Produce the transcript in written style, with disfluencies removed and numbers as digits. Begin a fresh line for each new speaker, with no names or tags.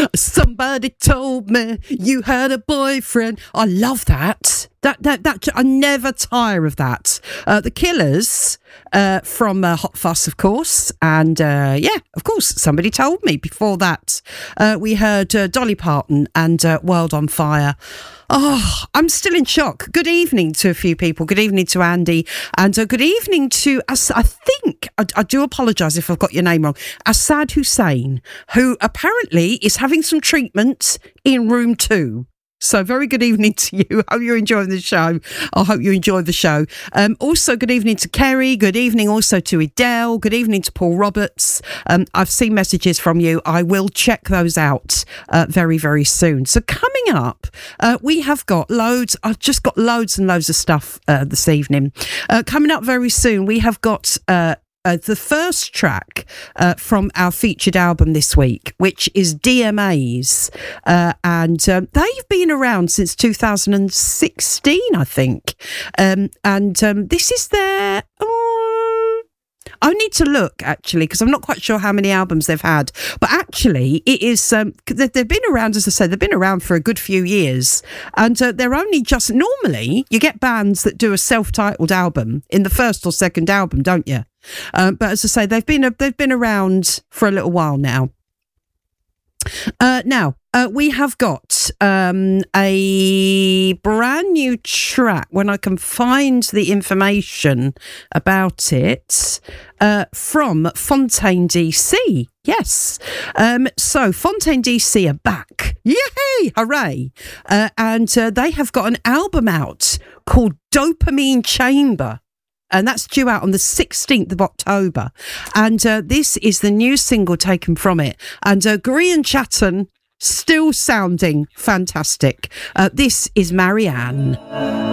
Somebody told me you had a boyfriend. I love that. That I never tire of that. The Killers from Hot Fuss, of course, and of course, Somebody Told Me. Before that, we heard Dolly Parton and World on Fire. Oh, I'm still in shock. Good evening to a few people. Good evening to Andy, and good evening to I think I do apologise if I've got your name wrong. Assad Hussein, who apparently is having some treatment in room 2. So very good evening to you. Hope you're enjoying the show. I hope you enjoy the show. Also, good evening to Kerry. Good evening also to Adele. Good evening to Paul Roberts. I've seen messages from you. I will check those out very, very soon. So coming up, we have got loads. I've just got loads and loads of stuff this evening. Coming up very soon, we have got the first track from our featured album this week, which is DMAs, and they've been around since 2016, I think, and this is their... I need to look, actually, because I'm not quite sure how many albums they've had. But actually, it is... they've been around, as I said, they've been around for a good few years. And they're only just... Normally, you get bands that do a self-titled album in the first or second album, don't you? But as I say, they've been around for a little while now. Now, we have got a brand new track, when I can find the information about it, from Fontaine DC. Yes. So Fontaine DC are back. Yay! Hooray! And they have got an album out called Dopamine Chamber. And that's due out on the 16th of October. And this is the new single taken from it. And Gurian Chatton, still sounding fantastic. This is Marianne.